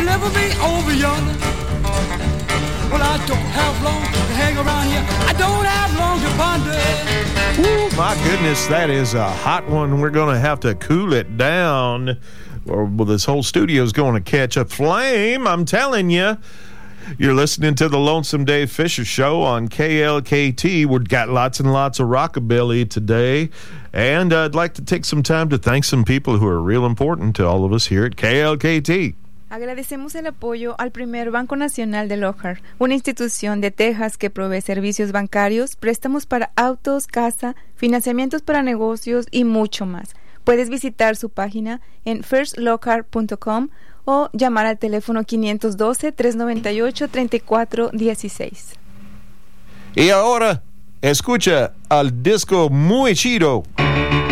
deliver me over yonder. Well, I don't have long to hang around here. I don't have long to ponder. Ooh, my goodness, that is a hot one. We're going to have to cool it down, or well, this whole studio is going to catch a flame. I'm telling you. You're listening to the Lonesome Dave Fisher Show on KLKT. We've got lots and lots of rockabilly today, and I'd like to take some time to thank some people who are real important to all of us here at KLKT. Agradecemos el apoyo al primer Banco Nacional de Lockhart, una institución de Texas que provee servicios bancarios, préstamos para autos, casa, financiamientos para negocios y mucho más. Puedes visitar su página en firstlockhart.com o llamar al teléfono 512-398-3416. Y ahora, escucha al disco muy chido.